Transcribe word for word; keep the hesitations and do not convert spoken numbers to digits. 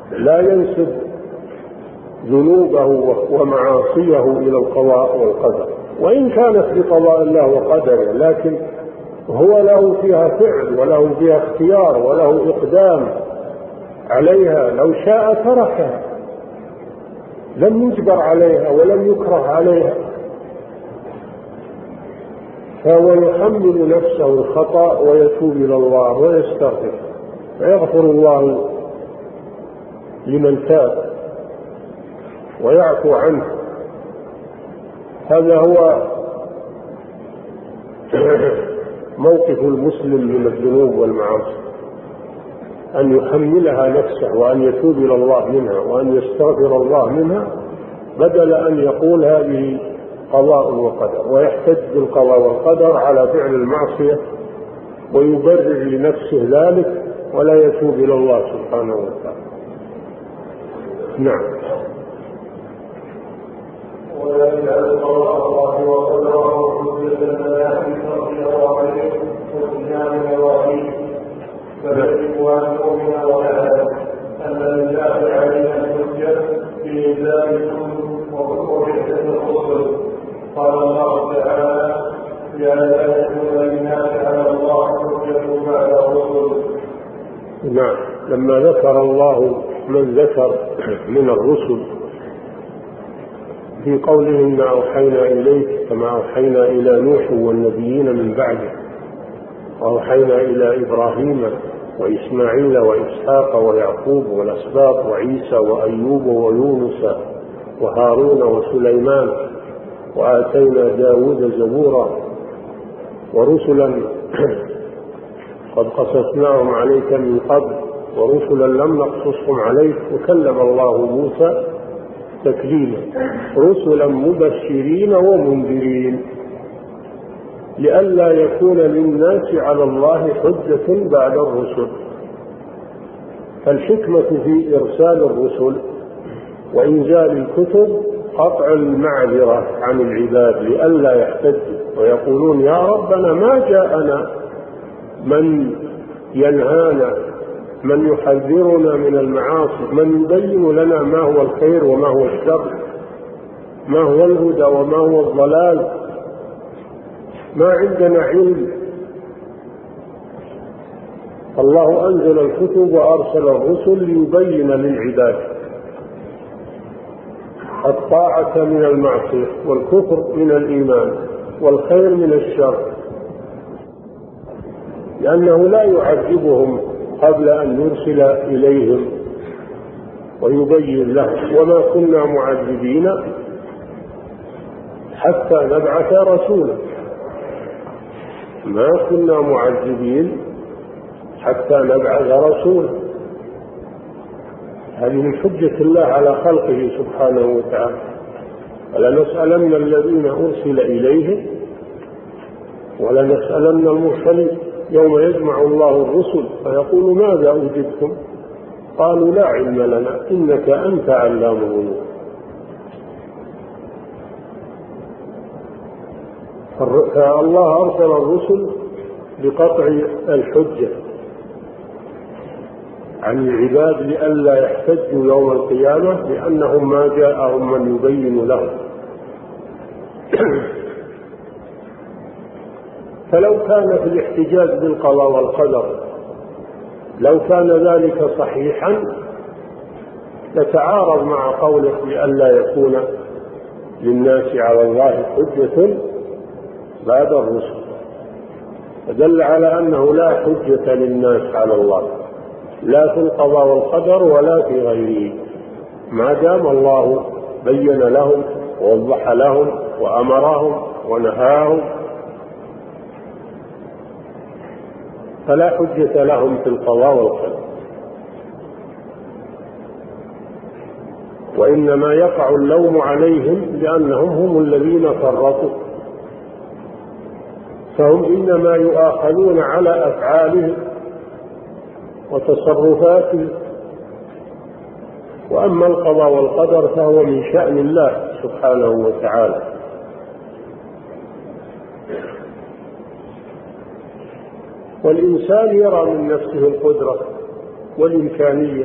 لا ينسب ذنوبه ومعاصيه إلى القضاء والقدر، وإن كانت بقضاء الله وقدره، لكن هو له فيها فعل وله فيها اختيار وله إقدام عليها، لو شاء تركها، لم يجبر عليها ولم يكره عليها، فهو يحمل نفسه الخطأ ويتوب إلى الله ويستغفر، فيغفر الله لمن تاب ويعفو عنه. هذا هو موقف المسلم من الذنوب والمعاصي، أن يحملها نفسه وأن يتوب إلى الله منها وأن يستغفر الله منها، بدل أن يقول هذه قضاء وقدر، ويحتج بالقضاء والقدر على فعل المعصية ويبرر لنفسه ذلك ولا يتوب إلى الله سبحانه وتعالى. نعم. ولا يجعل قضاء الله وقدره حجة لا يستطيع عليه وصيام الواجب، فيجب أن نؤمن وهذا أن لله علينا الحجة في ذلك وبعثة الرسل. قال الله تعالى: يا لا يكون للناس على الله حجة بعد الرسل. نعم. لما ذكر الله من ذكر من الرسل في قوله إنا أوحينا إليك كما أوحينا إلى نوح والنبيين من بعده، وأوحينا إلى إبراهيم وإسماعيل وإسحاق ويعقوب والأسباط وعيسى وأيوب ويونس وهارون وسليمان، وآتينا داود زبورا، ورسلا قد قصصناهم عليك من قبل ورسلا لم نقصصهم عليك، وكلم الله موسى تكليما، رسلا مبشرين ومنذرين لئلا يكون للناس على الله حجة بعد الرسل. فالحكمة في إرسال الرسل وإنزال الكتب قطع المعذرة عن العباد لئلا يحتجوا ويقولون يا ربنا ما جاءنا من ينهانا، من يحذرنا من المعاصي، من يبين لنا ما هو الخير وما هو الشر، ما هو الهدى وما هو الضلال، ما عندنا علم. الله أنزل الكتب وأرسل الرسل ليبين للعباد الطاعة من المعصية والكفر من الإيمان والخير من الشر، لأنه لا يعذبهم قبل أن يرسل إليهم ويبين لهم، وما كنا معذبين حتى نبعث رسولا، ما كنا معذبين حتى نبعث رسولا. هذه من حجة الله على خلقه سبحانه وتعالى. ولنسألن الذين أرسل إليهم ولنسألن المرسلين يوم يجمع الله الرسل فيقول ماذا أجبتم؟ قالوا لا علم لنا إنك أنت علام الغيوب. فالله أرسل الرسل بقطع الحجة عن العباد لئلا يحتجوا يوم القيامة لأنهم ما جاءهم من يبين لهم. فلو كان في الاحتجاج بالقضاء والقدر لو كان ذلك صحيحا يتعارض مع قوله لئلا يكون للناس على الله حجة بعد الرسل، فدل على أنه لا حجة للناس على الله لا في القضاء والقدر ولا في غيره، ما دام الله بين لهم ووضح لهم وأمرهم ونهاهم فلا حجة لهم في القضاء والقدر. وإنما يقع اللوم عليهم لأنهم هم الذين فرطوا، فهم إنما يؤاخذون على أفعالهم وتصرفاتهم، وأما القضاء والقدر فهو من شأن الله سبحانه وتعالى. والإنسان يرى من نفسه القدرة والإمكانية